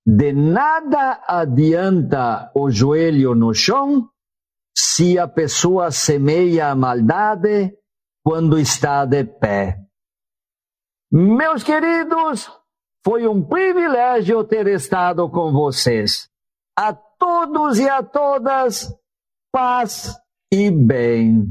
De nada adianta o joelho no chão se a pessoa semeia a maldade quando está de pé. Meus queridos, foi um privilégio ter estado com vocês. A todos e a todas, paz e bem.